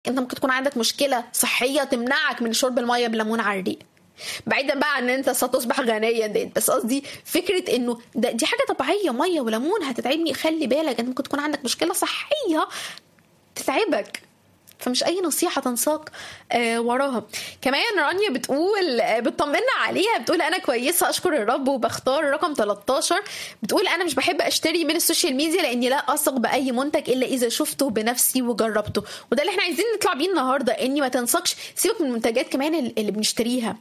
انت ممكن تكون عندك مشكله صحيه تمنعك من شرب الميه بليمون على الريق، بعيدا بقى عن ان انت ستصبح غنيا دي، بس قصدي فكره انه دي حاجه طبيعيه، ميه وليمون هتتعبني. خلي بالك انت ممكن تكون عندك مشكله صحيه تتعبك، فمش اي نصيحه تنساق وراها. كمان رانيا بتطمنا عليها، بتقول انا كويسه اشكر الرب وبختار رقم 13. بتقول انا مش بحب اشتري من السوشيال ميديا لاني لا اثق باي منتج الا اذا شفته بنفسي وجربته. وده اللي احنا عايزين نطلع بيه النهارده، اني ما تنسقش. سيبك من المنتجات كمان اللي بنشتريها،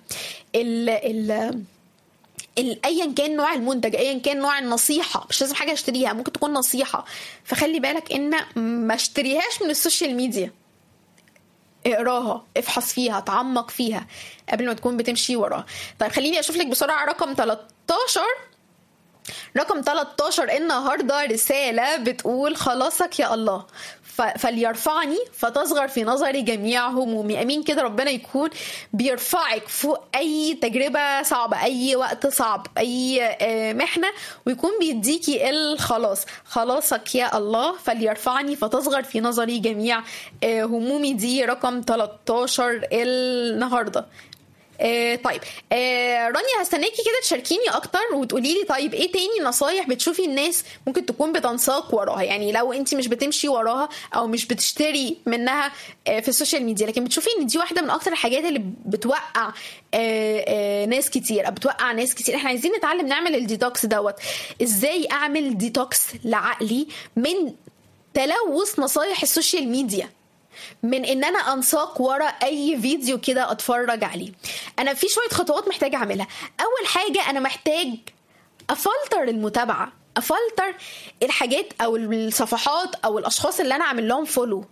ايا كان نوع المنتج، ايا كان نوع النصيحه، مش لازم حاجه اشتريها، ممكن تكون نصيحه. فخلي بالك ان ما اشتريهاش من السوشيال ميديا، اقراها، افحص فيها، تعمق فيها قبل ما تكون بتمشي وراها. طيب خليني اشوف لك بسرعه رقم 13. رقم 13 النهارده رساله بتقول خلاصك يا الله فليرفعني فتصغر في نظري جميع همومي. امين كده ربنا يكون بيرفعك فوق اي تجربه صعبه، اي وقت صعب، اي محنه، ويكون بيديكي الخلاص. خلاصك يا الله فليرفعني فتصغر في نظري جميع همومي. دي رقم 13 النهارده. طيب رانيا هستناكي كده تشاركيني اكتر وتقولي لي طيب ايه تاني نصايح بتشوفي الناس ممكن تكون بتنساق وراها. يعني لو انت مش بتمشي وراها او مش بتشتري منها في السوشيال ميديا، لكن بتشوفي ان دي واحده من اكتر الحاجات اللي بتوقع ناس كتير او بتوقع ناس كتير. احنا عايزين نتعلم نعمل الديتوكس دوت. ازاي اعمل ديتوكس لعقلي من تلوث نصايح السوشيال ميديا، من ان انا انساق ورا اي فيديو كده اتفرج عليه. انا في شويه خطوات محتاجه اعملها. اول حاجه انا محتاج افلتر المتابعه، افلتر الحاجات او الصفحات او الاشخاص اللي انا اعمل لهم فولو.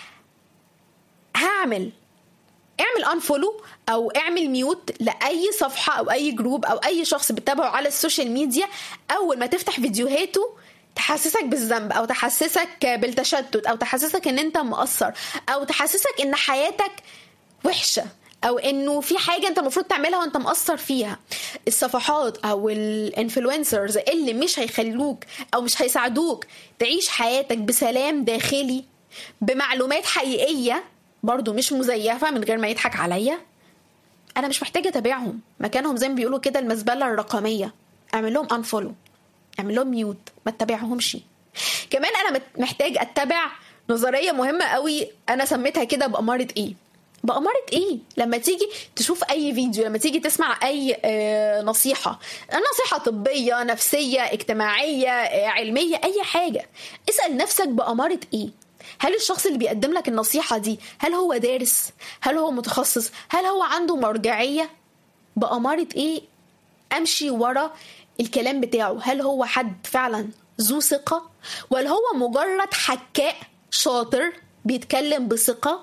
اعمل انفولو او اعمل ميوت لاي صفحه او اي جروب او اي شخص بتتابعه على السوشيال ميديا. اول ما تفتح فيديوهاته تحسسك بالذنب او تحسسك بالتشتت او تحسسك ان انت مقصر او تحسسك ان حياتك وحشة او انه في حاجة انت المفروض تعملها وانت مقصر فيها. الصفحات او الانفلونسرز اللي مش هيخلوك او مش هيساعدوك تعيش حياتك بسلام داخلي بمعلومات حقيقية برضو مش مزيفة من غير ما يضحك عليا، انا مش محتاجة اتابعهم. مكانهم زي ما بيقولوا كده المزبلة الرقمية. اعمل لهم انفولو، اعمل لهم ميوت، ما تتابعهمش. كمان انا محتاج اتبع نظريه مهمه قوي انا سميتها كده بأمارة ايه. بأمارة ايه؟ لما تيجي تشوف اي فيديو، لما تيجي تسمع اي نصيحه طبيه، نفسيه، اجتماعيه، علميه، اي حاجه، اسأل نفسك بأمارة ايه. هل الشخص اللي بيقدم لك النصيحه دي هل هو دارس؟ هل هو متخصص؟ هل هو عنده مرجعيه؟ بأمارة ايه امشي ورا الكلام بتاعه؟ هل هو حد فعلا ذو ثقة ولا هو مجرد حكاء شاطر بيتكلم بثقة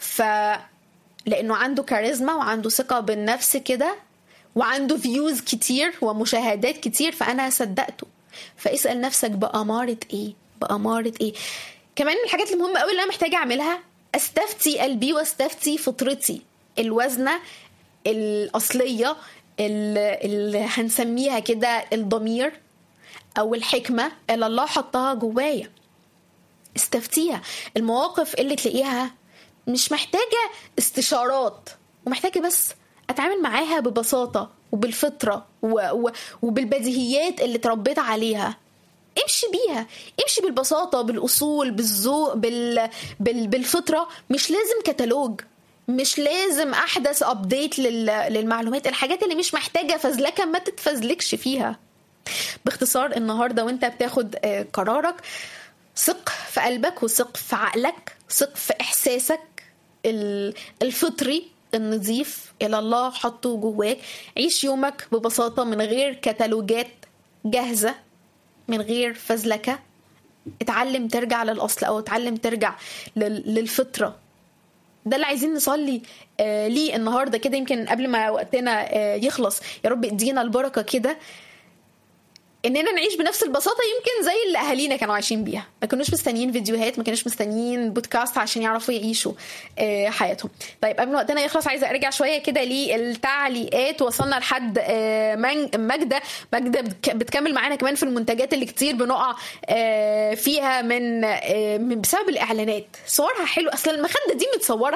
لأنه عنده كاريزما وعنده ثقة بالنفس كده وعنده فيوز كتير ومشاهدات كتير فأنا صدقته؟ فاسأل نفسك بأمارة ايه. كمان من الحاجات المهمة قوي اللي أنا محتاجة أعملها استفتي قلبي واستفتي فطرتي، الوزنة الأصلية اللي هنسميها كده الضمير او الحكمة اللي الله حطها جوايا. استفتيها. المواقف اللي تلاقيها مش محتاجة استشارات ومحتاجة بس اتعامل معاها ببساطة وبالفطرة وبالبديهيات اللي تربيت عليها، امشي بيها، امشي بالبساطة، بالاصول، بالذوق، بالفطرة. مش لازم كتالوج، مش لازم احدث ابديت للمعلومات. الحاجات اللي مش محتاجة فزلكة ما تتفزلكش فيها. باختصار النهاردة وانت بتاخد قرارك، ثق في قلبك وثق في عقلك، ثق في احساسك الفطري النظيف اللي الله حطه جواك. عيش يومك ببساطة من غير كتالوجات جاهزة، من غير فزلكة. اتعلم ترجع للأصل او اتعلم ترجع للفطرة. ده اللي عايزين نصلي ليه النهاردة كده، يمكن قبل ما وقتنا يخلص. يا رب ادينا البركة كده اننا نعيش بنفس البساطه يمكن زي اللي اهالينا كانوا عايشين بيها. ما كانوش مستنيين فيديوهات، ما كانوش مستنيين بودكاست عشان يعرفوا يعيشوا حياتهم. طيب قبل ما وقتنا يخلص عايزه ارجع شويه كده للتعليقات. وصلنا لحد ماجده بتكمل معانا كمان في المنتجات اللي كتير بنقع فيها من بسبب الاعلانات. صورها حلو، اصلا المخده دي متصوره